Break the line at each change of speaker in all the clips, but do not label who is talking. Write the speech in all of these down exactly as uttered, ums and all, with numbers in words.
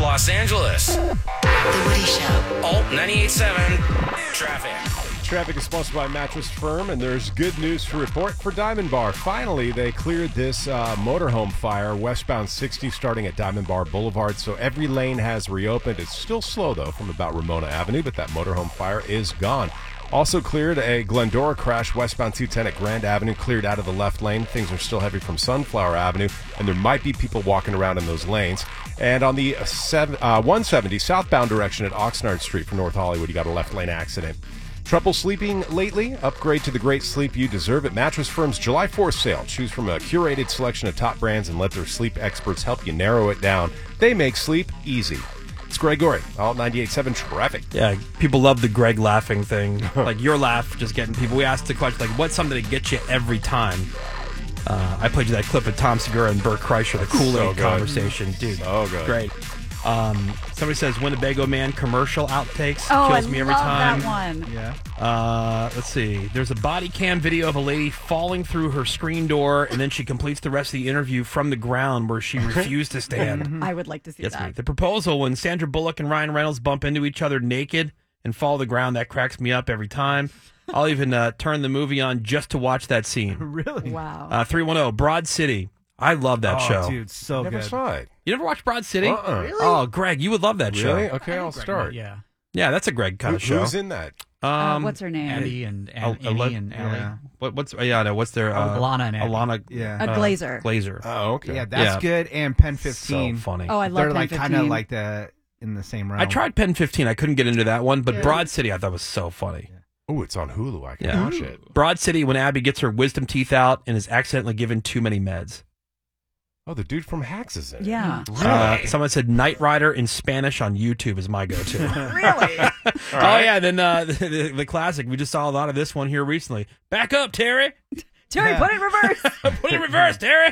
Los Angeles.
The Woody Show.
Alt ninety-eight point seven. Traffic.
Traffic is sponsored by Mattress Firm, and there's good news to report for Diamond Bar. Finally, they cleared this uh, motorhome fire westbound sixty starting at Diamond Bar Boulevard, so every lane has reopened. It's still slow, though, from about Ramona Avenue, but that motorhome fire is gone. Also cleared a Glendora crash westbound two ten at Grand Avenue, cleared out of the left lane. Things are still heavy from Sunflower Avenue, and there might be people walking around in those lanes. And on the seven, uh, one seventy southbound direction at Oxnard Street for North Hollywood, you got a left lane accident. Trouble sleeping lately? Upgrade to the great sleep you deserve at Mattress Firm's July fourth sale. Choose from a curated selection of top brands and let their sleep experts help you narrow it down. They make sleep easy. It's Greg Gorey, Alt ninety-eight point seven Traffic.
Yeah, people love the Greg laughing thing. Like your laugh, just getting people. We asked the question, like, what's something that gets you every time? Uh, I played you that clip of Tom Segura and Burt Kreischer, the Kool-Aid
So good.
conversation. Dude,
So good.
Great. Um, somebody says Winnebago Man commercial outtakes.
Oh,
Kills
I
me every
love
time.
that one.
Yeah.
Uh, let's see. There's a body cam video of a lady falling through her screen door, and then she completes the rest of the interview from the ground where she refused to stand.
I would like to see
Gets
that.
me. The proposal when Sandra Bullock and Ryan Reynolds bump into each other naked and fall to the ground, that cracks me up every time. I'll even uh, turn the movie on just to watch that scene.
Really?
Wow.
Uh, three one zero, Broad City. I love that
oh,
show.
dude, so
Never
good.
saw it.
You never watched Broad City?
Uh-uh. Really?
Oh, Greg, you would love that show.
Really? Okay, I'll start.
Yeah.
Yeah, that's a Greg kind
Who,
of show.
who's in that?
Uh,
Um,
what's her name?
Andy and,
Al-
and Annie
Alec-
and Ellie.
yeah. What, what's yeah? No, what's their uh,
Oh, Alana and Andy.
Alana?
Yeah.
A
uh,
Glazer.
Glazer.
Oh, okay.
Yeah, that's
Yeah.
good. And Pen fifteen.
So funny.
Oh, I love
They're
Pen
like kind
fifteen.
of like the in the same realm.
I tried Pen fifteen. I couldn't get into that one, but Broad City I thought was so funny.
Oh, it's on Hulu. I can
Yeah.
watch it.
Broad City when Abby gets her wisdom teeth out and is accidentally given too many meds.
Oh, the dude from Hacks is in it.
Yeah.
Uh, someone said Knight Rider in Spanish on YouTube is my go-to.
Really?
Oh, yeah. Then uh, the, the, the classic. We just saw a lot of this one here recently. Back up, Terry.
Terry, put it in reverse.
Put it in reverse, Terry.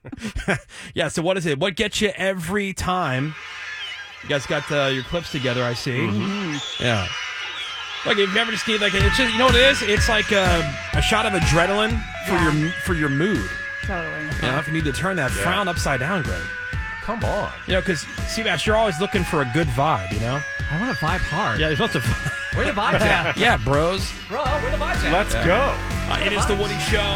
Yeah, so what is it? What gets you every time? You guys got uh, your clips together, I see. Mm-hmm. Yeah. Like, if you ever just need, like, it's just, you know what it is? It's like a, a shot of adrenaline for
Yeah.
your for your mood.
Totally.
You know, if you need to turn that
Yeah.
frown upside down, Greg.
Come on.
You know, because, Seabass, you're always looking for a good vibe, you know?
I want to vibe hard.
Yeah, there's lots of
Where the vibes at?
Yeah, bros.
Bro, where the vibes at?
Let's go.
Uh, it is the Woody Show.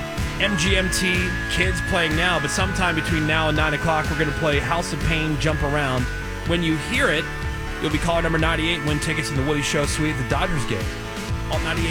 M G M T, kids playing now, but sometime between now and nine o'clock, we're going to play House of Pain Jump Around. When you hear it, you'll be caller number ninety-eight and win tickets in the Woody Show suite at the Dodgers game. Alt ninety-eight.